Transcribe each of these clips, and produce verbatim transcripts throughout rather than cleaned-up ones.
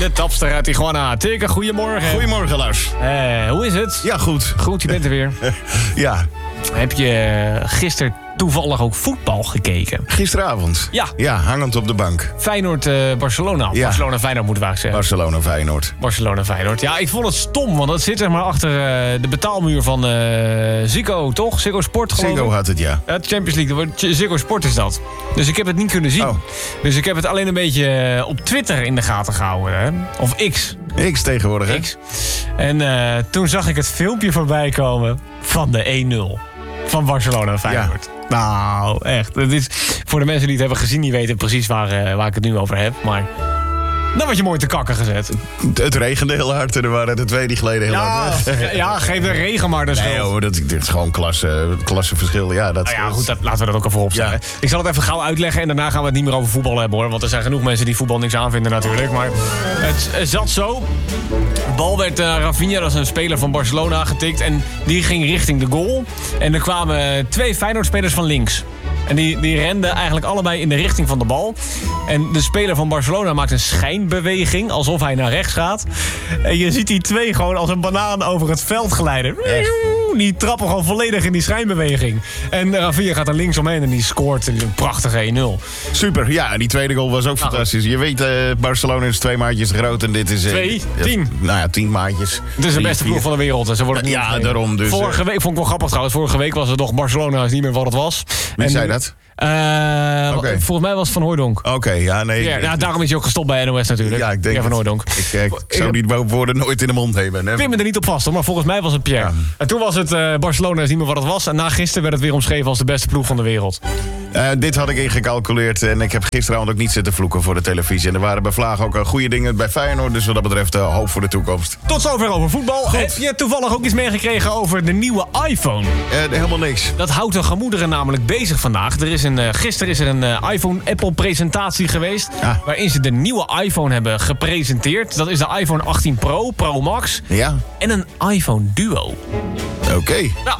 de tapster uit Tijuana. Tikke, goedemorgen. Goedemorgen, Lars. Uh, hoe is het? Ja, goed. Goed, je bent er weer. Ja. Heb je gisteren toevallig ook voetbal gekeken? Gisteravond? Ja. Ja, hangend op de bank. Feyenoord-Barcelona. Uh, ja. Barcelona-Feyenoord moet ik zeggen. Barcelona-Feyenoord. Barcelona-Feyenoord. Ja, ik vond het stom, want dat zit zeg maar achter uh, de betaalmuur van uh, Ziggo, toch? Ziggo Sport, geloof ik. Ziggo had het, ja. Ja, Champions League. Ziggo Sport is dat. Dus ik heb het niet kunnen zien. Oh. Dus ik heb het alleen een beetje uh, op Twitter in de gaten gehouden. Hè? Of X. X tegenwoordig, hè? X. En uh, toen zag ik het filmpje voorbij komen van de één nul. Van Barcelona-Feyenoord. Ja. Nou, echt. Het is, voor de mensen die het hebben gezien, die weten precies waar, uh, waar ik het nu over heb. Maar dan word je mooi te kakken gezet. Het regende heel hard en er waren er twee die gleden heel ja, hard weg. Ja, geef de regen maar de schuld. Nee hoor, dat, dit is gewoon klasse, klasseverschil. Ja, dat, nou ja, goed, dat, laten we dat ook even opstellen. Ja. Ik zal het even gauw uitleggen en daarna gaan we het niet meer over voetbal hebben, hoor. Want er zijn genoeg mensen die voetbal niks aanvinden natuurlijk. Maar het, het zat zo. De bal werd uh, Rafinha, dat is een speler van Barcelona, getikt. En die ging richting de goal. En er kwamen twee Feyenoord-spelers van links. En die, die renden eigenlijk allebei in de richting van de bal. En de speler van Barcelona maakt een schijnbeweging, alsof hij naar rechts gaat. En je ziet die twee gewoon als een banaan over het veld glijden. Echt? Die trappen gewoon volledig in die schijnbeweging. En Rafinha gaat er links omheen en die scoort een prachtige één nul. Super, ja, die tweede goal was ook nou, fantastisch. Je weet, uh, Barcelona is twee maatjes groot en dit is... Uh, twee? Tien? Uh, nou ja, tien maatjes. Het is de beste ploeg van de wereld. En ze worden ja, ja daarom dus. Vorige week, vond ik wel grappig trouwens, vorige week was het nog Barcelona is niet meer wat het was. Wie en, zei dat? Uh, okay. Volgens mij was het Van Hooijdonk. Oké, okay, ja, nee. Ja, nou, daarom is hij ook gestopt bij N O S natuurlijk. Ja, ik denk ja, Van Hooijdonk. Ik, ik, ik zou die woorden nooit in de mond hebben. Ik pin me er niet op vast, hoor, maar volgens mij was het Pierre. Ja. En toen was het uh, Barcelona is niet meer wat het was. En na gisteren werd het weer omschreven als de beste ploeg van de wereld. Uh, dit had ik ingecalculeerd en ik heb gisteravond ook niet zitten vloeken voor de televisie. En er waren bij Vlaag ook uh, goede dingen bij Feyenoord. Dus wat dat betreft uh, hoop voor de toekomst. Tot zover over voetbal. Goed. Heb je toevallig ook iets meegekregen over de nieuwe iPhone? Uh, helemaal niks. Dat houdt de gemoederen namelijk bezig vandaag. Er is een, uh, gisteren is er een uh, iPhone-Apple-presentatie geweest. Ja. Waarin ze de nieuwe iPhone hebben gepresenteerd. Dat is de iPhone achttien Pro, Pro Max. Ja. En een iPhone Duo. Oké. Okay. Ja.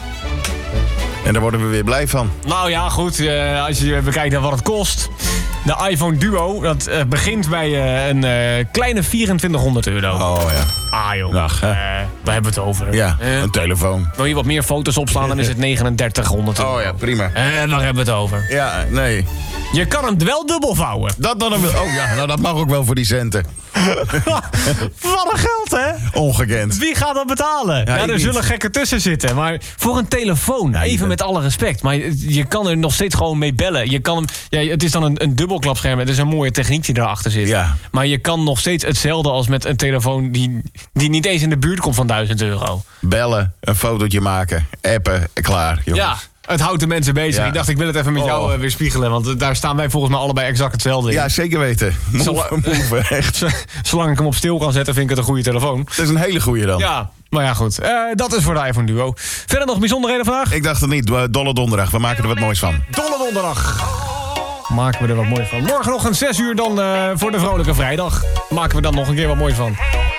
En daar worden we weer blij van. Nou ja, goed. Uh, als je bekijkt naar wat het kost. De iPhone Duo, dat uh, begint bij uh, een uh, kleine vierentwintighonderd euro. Oh ja. Ah joh, Ach, uh, waar hebben we het over? Ja, uh, een telefoon. Wil je wat meer foto's opslaan, dan is het negenendertighonderd euro. Oh ja, prima. En uh, daar hebben we het over. Ja, nee. Je kan hem wel dubbel vouwen. Dat dan een... Oh ja, nou dat mag ook wel voor die centen. Wat een geld, hè? Ongekend. Wie gaat dat betalen? Ja, ja er zullen niet. Gekken tussen zitten. Maar voor een telefoon, nee, even met alle respect. Maar je kan er nog steeds gewoon mee bellen. Je kan hem, ja, het is dan een, een dubbelklapscherm. Het is een mooie techniek die erachter zit. Ja. Maar je kan nog steeds hetzelfde als met een telefoon die, die niet eens in de buurt komt van duizend euro. Bellen, een fotootje maken, appen, klaar. Jongens. Ja. Het houdt de mensen bezig. Ja. Ik dacht, ik wil het even met oh. jou uh, weer spiegelen. Want daar staan wij volgens mij allebei exact hetzelfde in. Ja, zeker weten. Move, move, echt. Zolang ik hem op stil kan zetten, vind ik het een goede telefoon. Het is een hele goede dan. Ja, maar ja, goed. Uh, dat is voor de iPhone Duo. Verder nog bijzonderheden vandaag? Ik dacht het niet. Dolle donderdag. We maken er wat moois van. Dolle donderdag. Maken we er wat moois van. Morgen nog een zes uur dan uh, voor de vrolijke vrijdag. Maken we dan nog een keer wat moois van.